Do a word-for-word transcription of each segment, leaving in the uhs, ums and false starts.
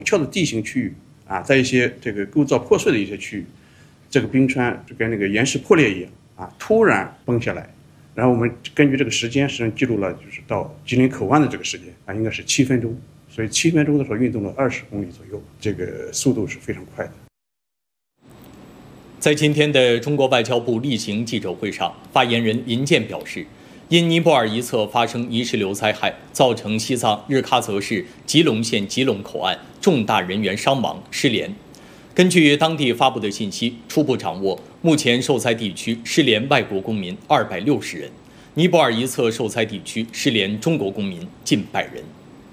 峭的地形区域啊，在一些这个构造破碎的一些区域，这个冰川就跟那个岩石破裂一样啊，突然崩下来。然后我们根据这个时间，实际上记录了就是到吉林口湾的这个时间啊，应该是七分钟。所以七分钟的时候运动了二十公里左右，这个速度是非常快的。 在今天的中国外交部例行记者会上，发言人林健表示，因尼泊尔一侧发生泥石流灾害，造成西藏日喀则市吉隆县吉隆口岸重大人员伤亡失联。根据当地发布的信息，初步掌握，目前受灾地区失联外国公民二百六十人，尼泊尔一侧受灾地区失联中国公民近百人。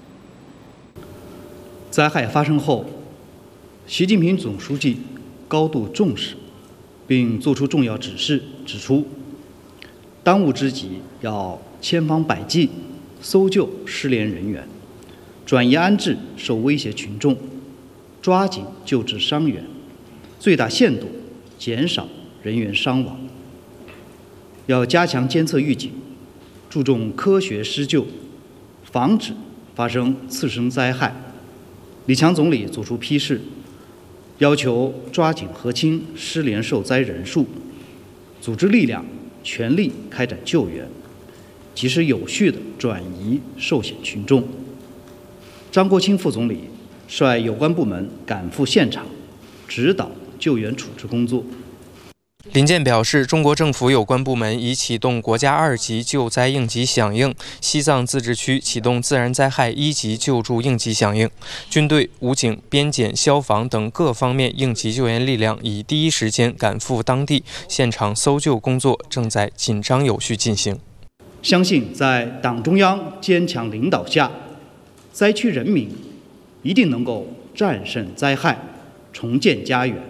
灾害发生后，习近平总书记高度重视，并作出重要指示，指出，当务之急要千方百计搜救失联人员，转移安置受威胁群众，抓紧救治伤员，最大限度减少人员伤亡。要加强监测预警，注重科学施救，防止发生次生灾害。李强总理作出批示，要求抓紧核清失联受灾人数，组织力量全力开展救援，及时有序地转移受险群众。张国清副总理率有关部门赶赴现场，指导救援处置工作。 林健表示，中国政府有关部门已启动国家二级救灾应急响应，西藏自治区启动自然灾害一级救助应急响应，军队、武警、边检、消防等各方面应急救援力量已第一时间赶赴当地，现场搜救工作正在紧张有序进行。 相信在党中央坚强领导下，灾区人民一定能够战胜灾害，重建家园。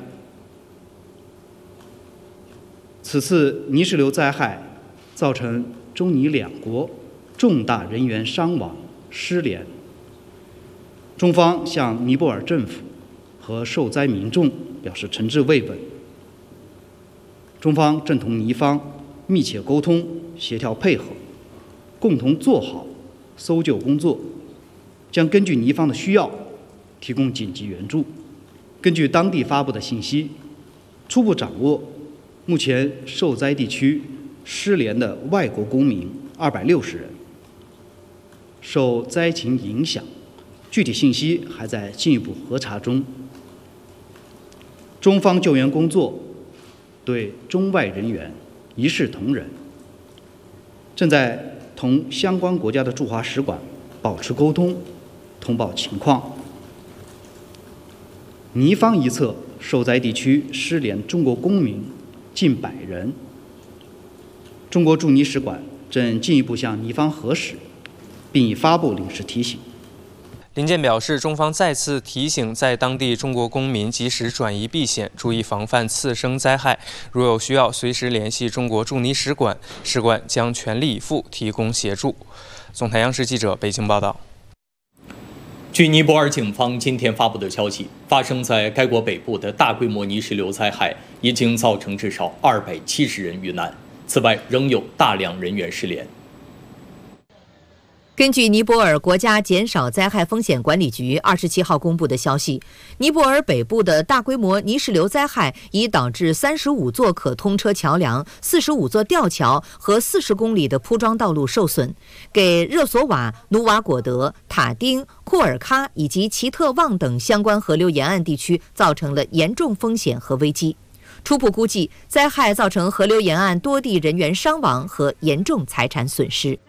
此次泥石流灾害造成中尼两国重大人员伤亡失联，中方向尼泊尔政府和受灾民众表示诚挚慰问。中方正同尼方密切沟通、协调配合，共同做好搜救工作，将根据尼方的需要提供紧急援助。根据当地发布的信息，初步掌握目前受灾地区失联的外国公民二百六十人，受灾情影响，具体信息还在进一步核查中。中方救援工作对中外人员一视同仁，正在同相关国家的驻华使馆保持沟通，通报情况。尼方一侧受灾地区失联中国公民近百人，中国驻尼使馆正进一步向尼方核实，并已发布临时提醒。 林健表示，中方再次提醒在当地中国公民及时转移避险，注意防范次生灾害。如有需要，随时联系中国驻尼使馆，使馆将全力以赴提供协助。总台央视记者北京报道。 据尼泊尔警方今天发布的消息，发生在该国北部的大规模泥石流灾害已经造成至少二百七十人遇难，此外仍有大量人员失联。 根据尼泊尔国家减少灾害风险管理局二十七号公布的消息，尼泊尔北部的大规模泥石流灾害已导致三十五座可通车桥梁、四十五座吊桥和四十公里的铺装道路受损，给热索瓦、努瓦果德、塔丁、库尔喀以及奇特旺等相关河流沿岸地区造成了严重风险和危机。初步估计，灾害造成河流沿岸多地人员伤亡和严重财产损失。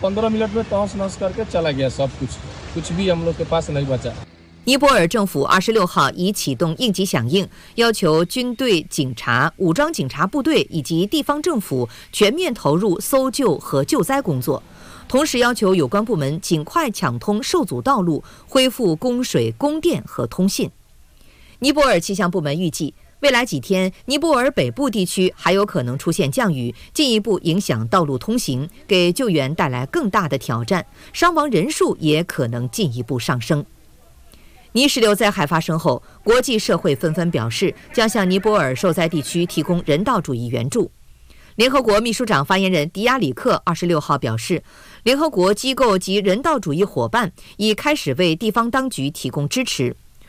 尼泊尔政府二十六号已启动应急响应，要求军队、警察、武装警察部队以及地方政府全面投入搜救和救灾工作，同时要求有关部门尽快抢通受阻道路，恢复供水、供电和通信。尼泊尔气象部门预计，未来几天，尼泊尔北部地区还有可能出现降雨，进一步影响道路通行，给救援带来更大的挑战，伤亡人数也可能进一步上升。泥石流灾害发生后，国际社会纷纷表示将向尼泊尔受灾地区提供人道主义援助。联合国秘书长发言人迪亚里克二十六号表示，联合国机构及人道主义伙伴已开始为地方当局提供支持。